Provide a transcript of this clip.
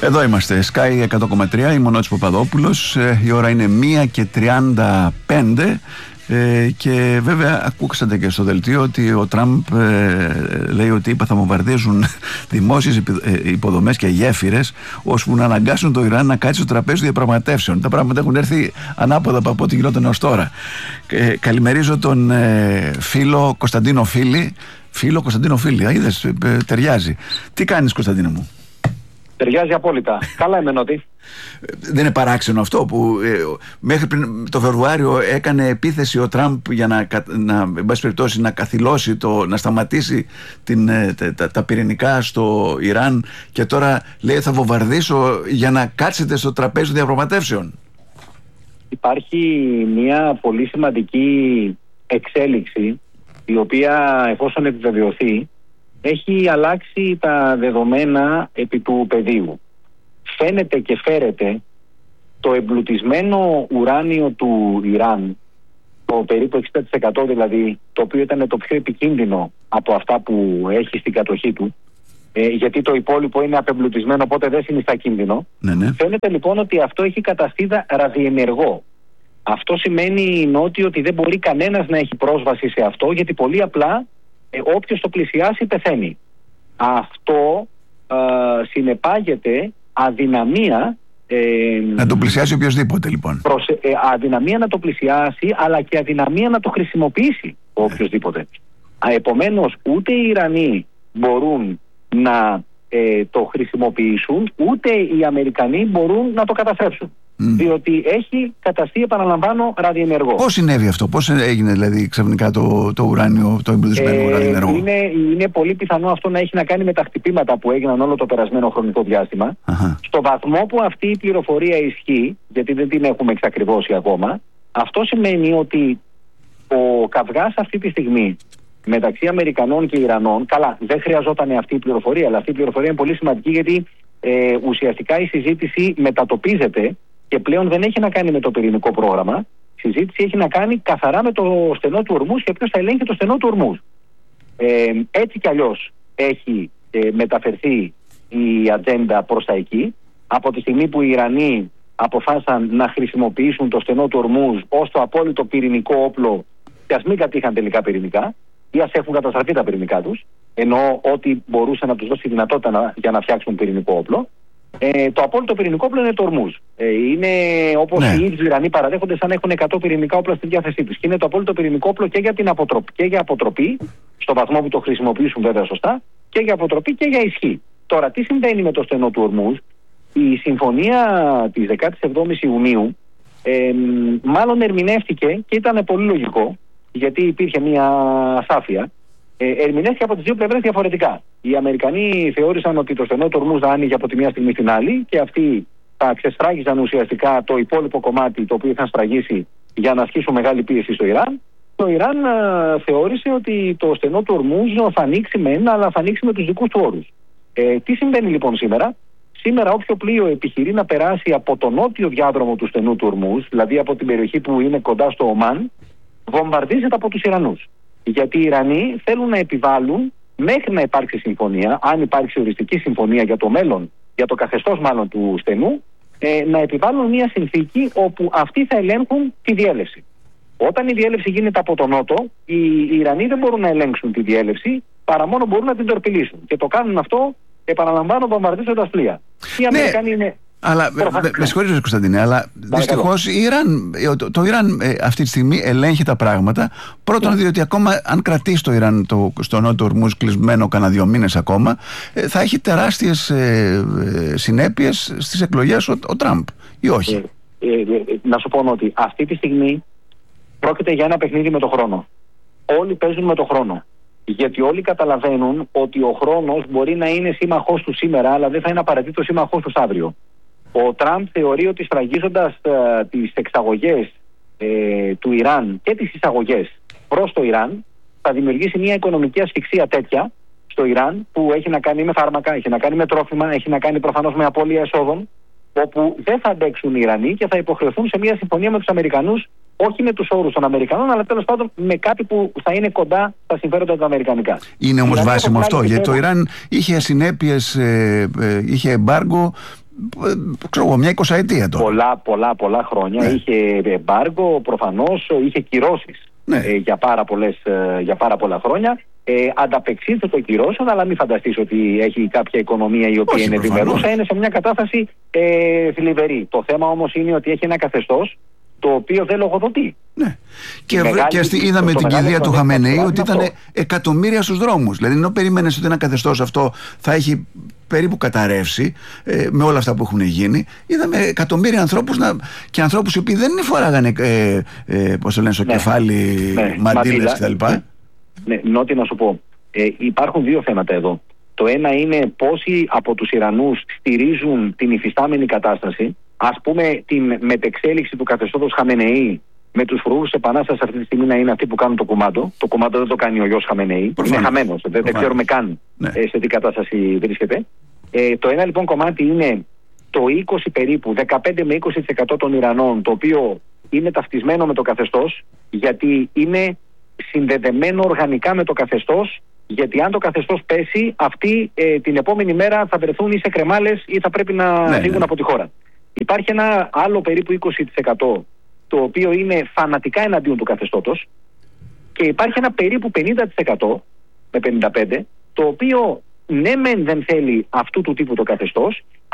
Εδώ είμαστε, Sky 100,3, είμαι ο Νότης Παπαδόπουλος. Η ώρα είναι 1:35 και βέβαια ακούξατε και στο δελτίο ότι ο Τραμπ λέει ότι θα βομβαρδίζουν δημόσιες υποδομές και γέφυρες ώσπου να αναγκάσουν το Ιράν να κάτσει στο τραπέζι διαπραγματεύσεων. Τα πράγματα έχουν έρθει ανάποδα από ό,τι γινόταν ως τώρα. Καλημερίζω τον φίλο Κωνσταντίνο Φίλη. Φίλο Κωνσταντίνο Φίλη, είδες, ταιριάζει. Τι κάνεις, Κωνσταντίνο μου? Ταιριάζει απόλυτα. Καλά είμαι, Νότη. Δεν είναι παράξενο αυτό που μέχρι πριν το Φεβρουάριο έκανε επίθεση ο Τραμπ για εν πάση περιπτώσει, να καθυλώσει, να σταματήσει τα πυρηνικά στο Ιράν, και τώρα λέει θα βομβαρδίσω για να κάτσετε στο τραπέζι των διαπραγματεύσεων. Υπάρχει μια πολύ σημαντική εξέλιξη, η οποία, εφόσον επιβεβαιωθεί, έχει αλλάξει τα δεδομένα επί του πεδίου. Φαίνεται και φέρεται το εμπλουτισμένο ουράνιο του Ιράν, το περίπου 60% δηλαδή, το οποίο ήταν το πιο επικίνδυνο από αυτά που έχει στην κατοχή του, γιατί το υπόλοιπο είναι απεμπλουτισμένο, οπότε δεν συνιστά κίνδυνο. Ναι. Φαίνεται λοιπόν ότι αυτό έχει καταστεί ραδιενεργό. Αυτό σημαίνει, Νότι, ότι δεν μπορεί κανένας να έχει πρόσβαση σε αυτό, γιατί πολύ απλά όποιος το πλησιάσει πεθαίνει. Αυτό συνεπάγεται αδυναμία να το πλησιάσει οποιοσδήποτε, λοιπόν. Αδυναμία να το πλησιάσει, αλλά και αδυναμία να το χρησιμοποιήσει οποιοσδήποτε. Επομένως, ούτε οι Ιρανοί μπορούν να το χρησιμοποιήσουν, ούτε οι Αμερικανοί μπορούν να το καταστρέψουν. Διότι έχει καταστεί, επαναλαμβάνω, ραδιενεργό. Πώς συνέβη αυτό, πώς έγινε δηλαδή ξαφνικά το ουράνιο, το εμπλουτισμένο ραδιενεργό? Είναι πολύ πιθανό αυτό να έχει να κάνει με τα χτυπήματα που έγιναν όλο το περασμένο χρονικό διάστημα. Στο βαθμό που αυτή η πληροφορία ισχύει, γιατί δεν την έχουμε εξακριβώσει ακόμα, αυτό σημαίνει ότι ο καυγάς αυτή τη στιγμή μεταξύ Αμερικανών και Ιρανών, καλά, δεν χρειαζόταν αυτή η πληροφορία, αλλά αυτή η πληροφορία είναι πολύ σημαντική, γιατί ουσιαστικά η συζήτηση μετατοπίζεται και πλέον δεν έχει να κάνει με το πυρηνικό πρόγραμμα. Η συζήτηση έχει να κάνει καθαρά με το στενό του Ορμούζ και ποιος θα ελέγχει το στενό του Ορμούζ. Έτσι κι αλλιώς έχει μεταφερθεί η ατζέντα προς τα εκεί. Από τη στιγμή που οι Ιρανοί αποφάσισαν να χρησιμοποιήσουν το στενό του Ορμούζ ως το απόλυτο πυρηνικό όπλο, και ας μην κατήχαν τελικά πυρηνικά, ή ας έχουν καταστραφεί τα πυρηνικά τους, ενώ ό,τι μπορούσε να τους δώσει δυνατότητα για να φτιάξουν πυρηνικό όπλο, το απόλυτο πυρηνικό όπλο είναι το Ορμούζ. Είναι όπως οι ίδιοι Ιρανοί παραδέχονται, σαν να έχουν 100 πυρηνικά όπλα στη διάθεσή τους. Και είναι το απόλυτο πυρηνικό όπλο και για την αποτροπή, στο βαθμό που το χρησιμοποιήσουν βέβαια σωστά, και για αποτροπή και για ισχύ. Τώρα, τι συμβαίνει με το στενό του Ορμούζ? Η συμφωνία της 17ης Ιουνίου μάλλον ερμηνεύτηκε, και ήταν πολύ λογικό, γιατί υπήρχε μια ασάφεια. Ερμηνεύτηκε από τις δύο πλευρές διαφορετικά. Οι Αμερικανοί θεώρησαν ότι το στενό του Ορμούζ θα άνοιγε από τη μία στιγμή στην άλλη, και αυτοί θα ξεσφράγιζαν ουσιαστικά το υπόλοιπο κομμάτι το οποίο είχαν σφραγίσει για να ασκήσουν μεγάλη πίεση στο Ιράν. Το Ιράν θεώρησε ότι το στενό του Ορμούζ θα ανοίξει μεν, αλλά θα ανοίξει με τους δικούς του όρους. Τι συμβαίνει λοιπόν σήμερα? Σήμερα όποιο πλοίο επιχειρεί να περάσει από τον νότιο διάδρομο του στενού του Ορμούζ, δηλαδή από την περιοχή που είναι κοντά στο Ομάν, βομβαρδίζεται από τους Ιρανούς. Γιατί οι Ιρανοί θέλουν να επιβάλλουν, μέχρι να υπάρξει συμφωνία, αν υπάρξει οριστική συμφωνία για το μέλλον, για το καθεστώς μάλλον του στενού, να επιβάλλουν μια συνθήκη όπου αυτοί θα ελέγχουν τη διέλευση. Όταν η διέλευση γίνεται από τον νότο, οι Ιρανοί δεν μπορούν να ελέγξουν τη διέλευση, παρά μόνο μπορούν να την τορπιλήσουν. Και το κάνουν αυτό, επαναλαμβάνω, βομβαρδίζοντας πλοία. Οι Αμερικανοί είναι. Αλλά με συγχωρείτε, Κωνσταντίνε, αλλά δυστυχώς το Ιράν αυτή τη στιγμή ελέγχει τα πράγματα. Πρώτον, διότι ακόμα αν κρατήσει το Ιράν στο νότιο Ορμούζ κλεισμένο κανένα 2 μήνες ακόμα, θα έχει τεράστιες συνέπειες στις εκλογές ο Τραμπ, ή όχι? Να σου πω ότι αυτή τη στιγμή πρόκειται για ένα παιχνίδι με το χρόνο. Όλοι παίζουν με το χρόνο. Γιατί όλοι καταλαβαίνουν ότι ο χρόνος μπορεί να είναι σύμμαχός του σήμερα, αλλά δεν θα είναι απαραίτητο σύμμαχός του αύριο. Ο Τραμπ θεωρεί ότι σφραγίζοντας τις εξαγωγές του Ιράν και τις εισαγωγές προς το Ιράν, θα δημιουργήσει μια οικονομική ασφυξία τέτοια στο Ιράν, που έχει να κάνει με φάρμακα, έχει να κάνει με τρόφιμα, έχει να κάνει προφανώς με απώλεια εσόδων, όπου δεν θα αντέξουν οι Ιρανοί και θα υποχρεωθούν σε μια συμφωνία με τους Αμερικανούς, όχι με τους όρους των Αμερικανών, αλλά τέλος πάντων με κάτι που θα είναι κοντά στα συμφέροντα τα αμερικανικά. Είναι όμως βάσιμο αυτό, γιατί το Ιράν είχε ασυνέπειες, είχε εμπάργκο ξέρω εγώ, μια 20ετία τώρα. Πολλά χρόνια. Είχε εμπάργκο, προφανώς, είχε κυρώσεις για πάρα πολλά χρόνια. Ανταπεξήλθε το κυρώσεων, αλλά μην φανταστείς ότι έχει κάποια οικονομία η οποία είναι ευημερούσα. Είναι σε μια κατάσταση θλιβερή. Το θέμα όμως είναι ότι έχει ένα καθεστώς το οποίο δεν λογοδοτεί. Ναι. Και είδαμε την κηδεία του Χαμενεή ότι ήταν εκατομμύρια στους δρόμους. Δηλαδή, ενώ περίμενες ότι ένα καθεστώς αυτό θα έχει περίπου καταρρεύσει με όλα αυτά που έχουν γίνει, είδαμε εκατομμύρια ανθρώπους και ανθρώπους οι οποίοι δεν φοράγανε πώς το λένε, στο κεφάλι μαντήλες κτλ. Ναι, Νότι, να σου πω, υπάρχουν δύο θέματα εδώ. Το ένα είναι πόσοι από τους Ιρανούς στηρίζουν την υφιστάμενη κατάσταση, ας πούμε την μετεξέλιξη του καθεστώτος Χαμενεή με τους φρουρούς επανάστασης αυτή τη στιγμή να είναι αυτοί που κάνουν το κουμάντο. Το κουμάντο δεν το κάνει ο γιος Χαμενεή. Είναι χαμένος. Δεν ξέρουμε καν σε τι κατάσταση βρίσκεται. Το ένα λοιπόν κομμάτι είναι το 20 περίπου, 15 με 20% των Ιρανών, το οποίο είναι ταυτισμένο με το καθεστώς, γιατί είναι συνδεδεμένο οργανικά με το καθεστώς, γιατί αν το καθεστώς πέσει, αυτοί την επόμενη μέρα θα βρεθούν ή σε κρεμάλες ή θα πρέπει να φύγουν από τη χώρα. Υπάρχει ένα άλλο περίπου 20% το οποίο είναι φανατικά εναντίον του καθεστώτος και υπάρχει ένα περίπου 50% με 55% το οποίο ναι μεν δεν θέλει αυτού του τύπου το καθεστώς,